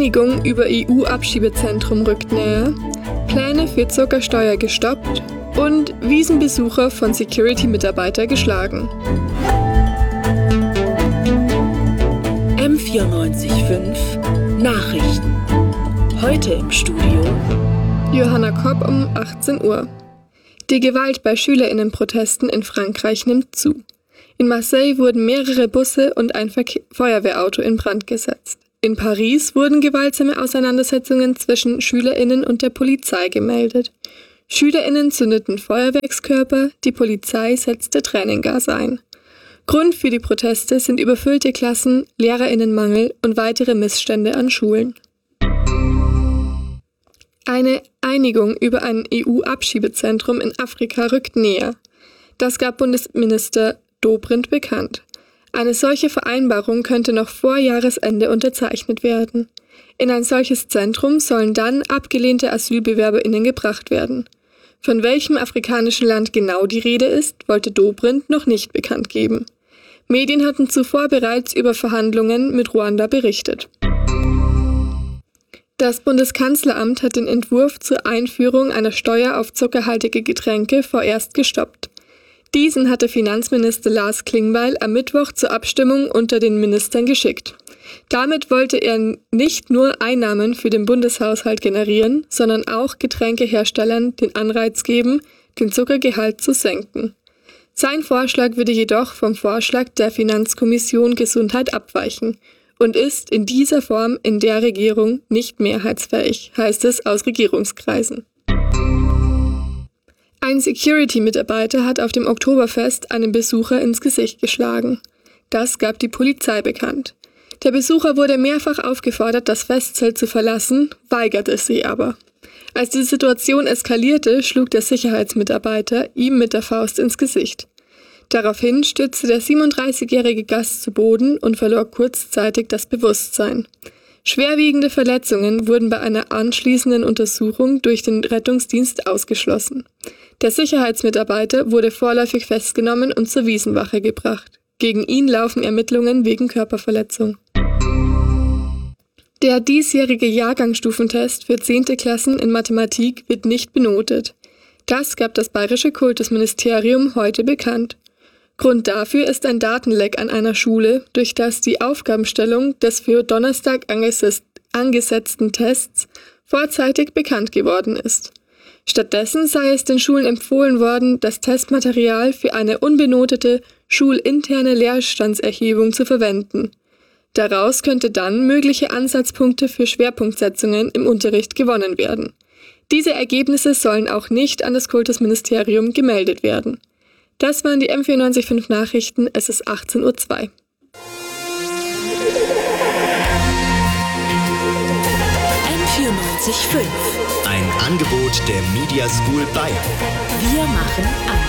Einigung über EU-Abschiebezentrum rückt näher, Pläne für Zuckersteuer gestoppt und Wiesenbesucher von Security-Mitarbeiter geschlagen. M94.5 Nachrichten. Heute im Studio Johanna Kopp um 18 Uhr. Die Gewalt bei SchülerInnenprotesten in Frankreich nimmt zu. In Marseille wurden mehrere Busse und ein Feuerwehrauto in Brand gesetzt. In Paris wurden gewaltsame Auseinandersetzungen zwischen SchülerInnen und der Polizei gemeldet. SchülerInnen zündeten Feuerwerkskörper, die Polizei setzte Tränengas ein. Grund für die Proteste sind überfüllte Klassen, LehrerInnenmangel und weitere Missstände an Schulen. Eine Einigung über ein EU-Abschiebezentrum in Afrika rückt näher. Das gab Bundesminister Dobrindt bekannt. Eine solche Vereinbarung könnte noch vor Jahresende unterzeichnet werden. In ein solches Zentrum sollen dann abgelehnte AsylbewerberInnen gebracht werden. Von welchem afrikanischen Land genau die Rede ist, wollte Dobrindt noch nicht bekannt geben. Medien hatten zuvor bereits über Verhandlungen mit Ruanda berichtet. Das Bundeskanzleramt hat den Entwurf zur Einführung einer Steuer auf zuckerhaltige Getränke vorerst gestoppt. Diesen hatte Finanzminister Lars Klingbeil am Mittwoch zur Abstimmung unter den Ministern geschickt. Damit wollte er nicht nur Einnahmen für den Bundeshaushalt generieren, sondern auch Getränkeherstellern den Anreiz geben, den Zuckergehalt zu senken. Sein Vorschlag würde jedoch vom Vorschlag der Finanzkommission Gesundheit abweichen und ist in dieser Form in der Regierung nicht mehrheitsfähig, heißt es aus Regierungskreisen. Ein Security-Mitarbeiter hat auf dem Oktoberfest einen Besucher ins Gesicht geschlagen. Das gab die Polizei bekannt. Der Besucher wurde mehrfach aufgefordert, das Festzelt zu verlassen, weigerte sich aber. Als die Situation eskalierte, schlug der Sicherheitsmitarbeiter ihm mit der Faust ins Gesicht. Daraufhin stürzte der 37-jährige Gast zu Boden und verlor kurzzeitig das Bewusstsein. Schwerwiegende Verletzungen wurden bei einer anschließenden Untersuchung durch den Rettungsdienst ausgeschlossen. Der Sicherheitsmitarbeiter wurde vorläufig festgenommen und zur Wiesenwache gebracht. Gegen ihn laufen Ermittlungen wegen Körperverletzung. Der diesjährige Jahrgangsstufentest für 10. Klassen in Mathematik wird nicht benotet. Das gab das Bayerische Kultusministerium heute bekannt. Grund dafür ist ein Datenleck an einer Schule, durch das die Aufgabenstellung des für Donnerstag angesetzten Tests vorzeitig bekannt geworden ist. Stattdessen sei es den Schulen empfohlen worden, das Testmaterial für eine unbenotete schulinterne Leerstandserhebung zu verwenden. Daraus könnte dann mögliche Ansatzpunkte für Schwerpunktsetzungen im Unterricht gewonnen werden. Diese Ergebnisse sollen auch nicht an das Kultusministerium gemeldet werden. Das waren die M94.5 Nachrichten, es ist 18:02 Uhr. M94.5 Ein Angebot der Media School Bayern. Wir machen an.